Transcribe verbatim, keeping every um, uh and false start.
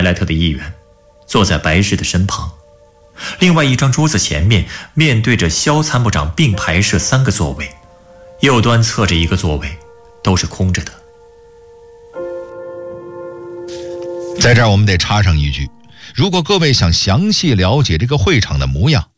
怀莱特的议员，坐在白日的身旁。另外一张桌子前面面对着肖参谋长并排设三个座位，右端侧着一个座位，都是空着的。 在这儿我们得插上一句，如果各位想详细了解这个会场的模样，